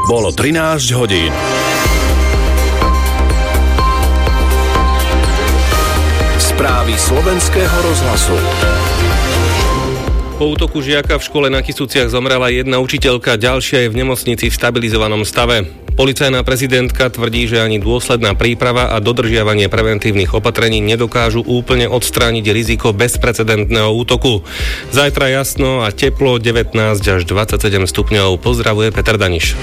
Bolo 13 hodín. Správy slovenského rozhlasu. Po útoku žiaka v škole na Kysuciach zomrela jedna učiteľka, ďalšia je v nemocnici v stabilizovanom stave. Policajná prezidentka tvrdí, že ani dôsledná príprava a dodržiavanie preventívnych opatrení nedokážu úplne odstrániť riziko bezprecedentného útoku. Zajtra jasno a teplo 19 až 27 stupňov. Pozdravuje Peter Daniš.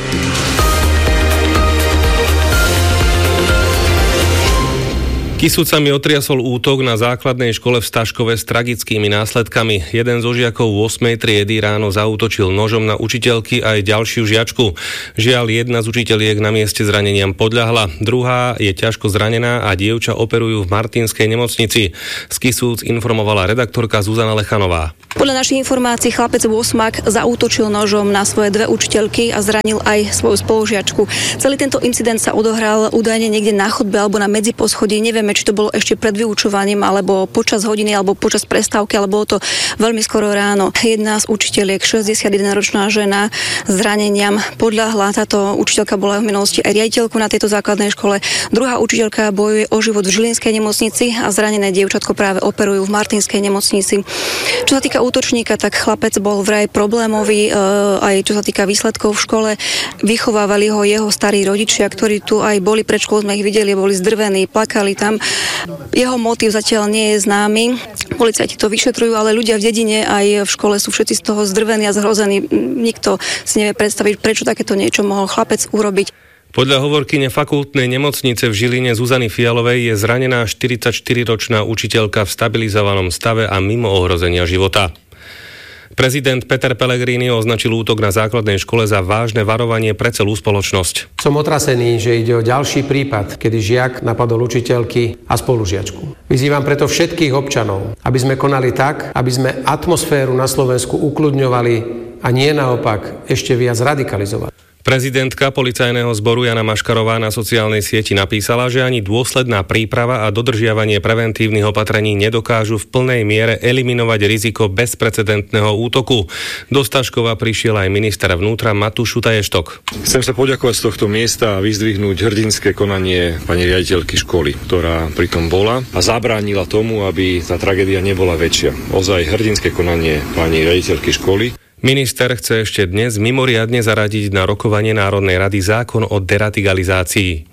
Kysucami otriasol útok na základnej škole v Staškove s tragickými následkami. Jeden zo žiakov 8. triedy ráno zaútočil nožom na učiteľky aj ďalšiu žiačku. Žiaľ, jedna z učiteľiek na mieste zraneniam podľahla. Druhá je ťažko zranená a dievča operujú v Martinskej nemocnici. Z Kysúc informovala redaktorka Zuzana Lechanová. Podľa našich informácií chlapec Vosmak zaútočil nožom na svoje dve učiteľky a zranil aj svoju spolužiačku. Celý tento incident sa odohral údajne niekde na chodbe alebo na medziposchodí. Nevieme, či to bolo ešte pred vyučovaním, alebo počas hodiny, alebo počas prestávky, ale bolo to veľmi skoro ráno. Jedna z učiteľiek, 61-ročná žena, zraneniam podľahla. Táto učiteľka bola v minulosti aj riaditeľkou na tejto základnej škole. Druhá učiteľka bojuje o život v Žilinskej nemocnici a zranené dievčatko práve operujú v Martinskej nemocnici. Čo sa týka útočníka, tak chlapec bol vraj problémový, aj čo sa týka výsledkov v škole. Vychovávali ho jeho starí rodičia, ktorí tu aj boli pred školou, sme ich videli, boli zdrvení, plakali tam. Jeho motív zatiaľ nie je známy. Policajti to vyšetrujú, ale ľudia v dedine aj v škole sú všetci z toho zdrvení a zhrození. Nikto si nevie predstaviť, prečo takéto niečo mohol chlapec urobiť. Podľa hovorkyne fakultnej nemocnice v Žiline Zuzany Fialovej je zranená 44-ročná učiteľka v stabilizovanom stave a mimo ohrozenia života. Prezident Peter Pellegrini označil útok na základnej škole za vážne varovanie pre celú spoločnosť. Som otrasený, že ide o ďalší prípad, kedy žiak napadol učiteľky a spolužiačku. Vyzývam preto všetkých občanov, aby sme konali tak, aby sme atmosféru na Slovensku ukľudňovali a nie naopak ešte viac radikalizovali. Prezidentka policajného zboru Jana Maškarová na sociálnej sieti napísala, že ani dôsledná príprava a dodržiavanie preventívnych opatrení nedokážu v plnej miere eliminovať riziko bezprecedentného útoku. Do Staškova prišiel aj minister vnútra Matúš Šutaj-Eštok. Chcem sa poďakovať z tohto miesta a vyzdvihnúť hrdinské konanie pani riaditeľky školy, ktorá pritom bola a zabránila tomu, aby tá tragédia nebola väčšia. Ozaj hrdinské konanie pani riaditeľky školy. Minister chce ešte dnes mimoriadne zaradiť na rokovanie Národnej rady zákon o deratigalizácii.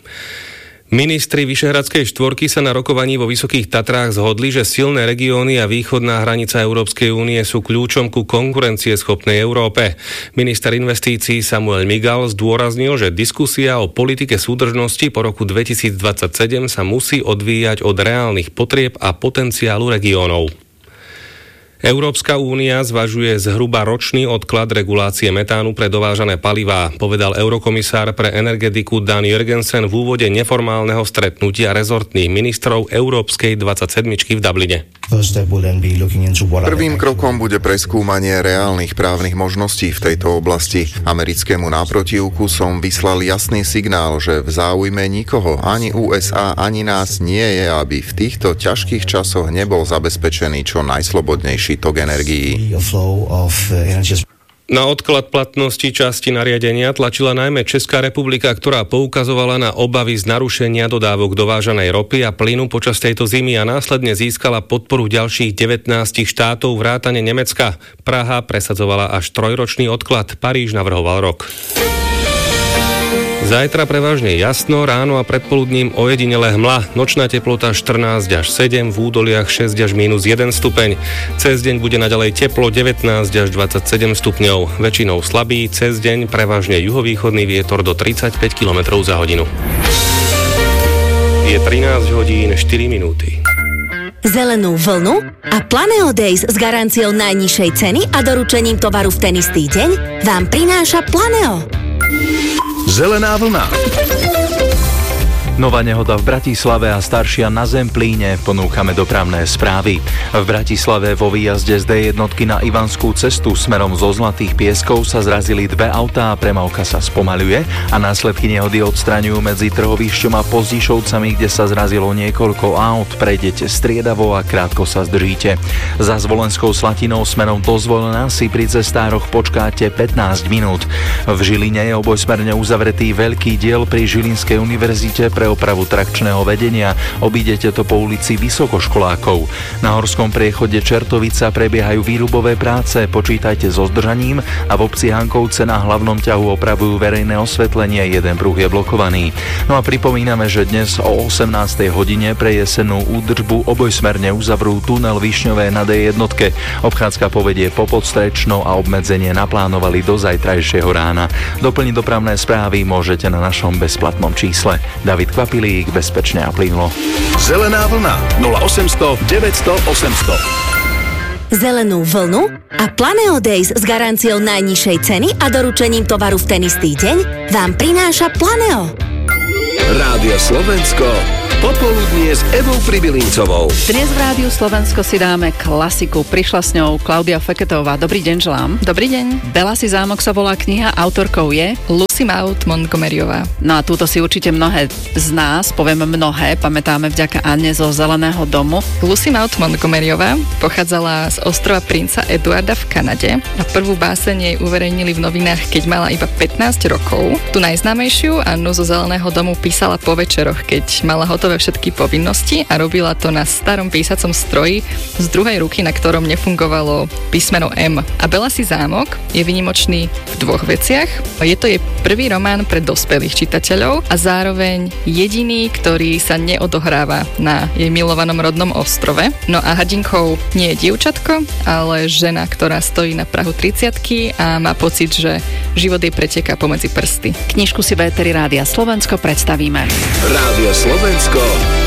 Ministri Vyšehradskej štvorky sa na rokovaní vo Vysokých Tatrách zhodli, že silné regióny a východná hranica Európskej únie sú kľúčom ku konkurencieschopnej Európe. Minister investícií Samuel Migal zdôraznil, že diskusia o politike súdržnosti po roku 2027 sa musí odvíjať od reálnych potrieb a potenciálu regiónov. Európska únia zvažuje zhruba ročný odklad regulácie metánu pre dovážané palivá, povedal eurokomisár pre energetiku Dan Jørgensen v úvode neformálneho stretnutia rezortných ministrov Európskej 27 v Dubline. Prvým krokom bude preskúmanie reálnych právnych možností v tejto oblasti. Americkému náprotivku som vyslal jasný signál, že v záujme nikoho, ani USA, ani nás nie je, aby v týchto ťažkých časoch nebol zabezpečený čo najslobodnejší tok energií. Na odklad platnosti časti nariadenia tlačila najmä Česká republika, ktorá poukazovala na obavy z narušenia dodávok dovážanej ropy a plynu počas tejto zimy a následne získala podporu ďalších 19 štátov vrátane Nemecka. Praha presadzovala až 3-ročný odklad, Paríž navrhoval rok. Zajtra prevažne jasno, ráno a predpoludním ojedinele hmla, nočná teplota 14 až 7, v údoliach 6 až -1 stupeň. Cez deň bude naďalej teplo 19 až 27 stupňov, väčšinou slabý, cez deň prevažne juhovýchodný vietor do 35 km za hodinu. Je 13 hodín 4 minúty. Zelenú vlnu a Planeo Days s garanciou najnižšej ceny a doručením tovaru v ten istý deň vám prináša Planeo. Zelená vlna. Nová nehoda v Bratislave a staršia na Zemplíne. Ponúkame dopravné správy. V Bratislave vo výjazde z D1 na Ivanskú cestu smerom zo Zlatých Pieskov sa zrazili dve autá a premávka sa spomaľuje a následky nehody odstraňujú medzi Trhovišťom a Pozdišovcami, kde sa zrazilo niekoľko aut. Prejdete striedavo a krátko sa zdržíte. Za Zvolenskou Slatinou smerom do Zvolena si pri cestároch počkáte 15 minút. V Žiline je obojsmerne uzavretý veľký diel pri Žilinskej univerzite pre opravu trakčného vedenia. Obídete to po ulici vysokoškolákov. Na horskom priechode Čertovica prebiehajú výrubové práce, počítajte so zdržaním a v obci Hankovce na hlavnom ťahu opravujú verejné osvetlenie, jeden pruh je blokovaný. No a pripomíname, že dnes o 18. hodine pre jesennú údržbu obojsmerne uzavrú tunel Višňové na D1. Obchádzka povedie po Podstrečnou a obmedzenie naplánovali do zajtrajšieho rána. Doplniť dopravné správy môžete na našom bezplatnom čísle. David Kvapilík, bezpečne a plynulo. Zelená vlna 0800 900 800. Zelenú vlnu a Planeo Days s garanciou najnižšej ceny a doručením tovaru v ten istý deň vám prináša Planeo. Rádio Slovensko popoludnie s Evou Pribilincovou. Dnes v Rádiu Slovensko si dáme klasiku. Prišla s ňou Klaudia Feketová. Dobrý deň želám. Dobrý deň. Belasí zámok sa volá kniha, autorkou je Lucy Maud Montgomeryová. No a túto si určite mnohé z nás, povieme mnohé, pamätáme vďaka Anne zo Zeleného domu. Lucy Maud Montgomeryová pochádzala z ostrova Princa Eduarda v Kanade a prvú báseň jej uverejnili v novinách, keď mala iba 15 rokov. Tu najznámejšiu Annu zo Zeleného domu písala po večeroch, keď mala hotové všetky povinnosti a robila to na starom písacom stroji z druhej ruky, na ktorom nefungovalo písmeno M. A Belasí zámok je vynimočný v dvoch veciach. Je to jej prvý román pre dospelých čitateľov a zároveň jediný, ktorý sa neodohráva na jej milovanom rodnom ostrove. No a hrdinkou nie je dievčatko, ale žena, ktorá stojí na prahu 30-ky a má pocit, že život jej preteká pomedzi prsty. Knižku si v éteri Rádia Slovensko predstavíme. Rádio Slovensko